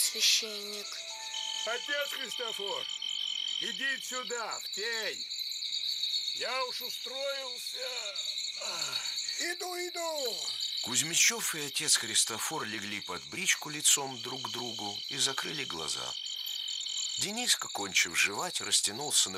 священник. Отец Христофор, иди сюда, в тень. Я уж устроился. Иду. Кузьмичев и отец Христофор легли под бричку лицом друг к другу и закрыли глаза. Дениска, кончив жевать, растянулся на